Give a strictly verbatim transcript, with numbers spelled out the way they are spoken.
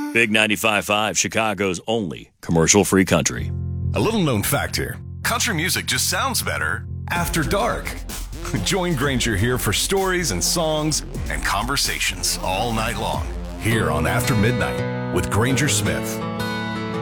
Big ninety-five point five, Chicago's only commercial-free country. A little known fact here. Country music just sounds better after dark. Join Granger here for stories and songs and conversations all night long here on After Midnight with Granger Smith.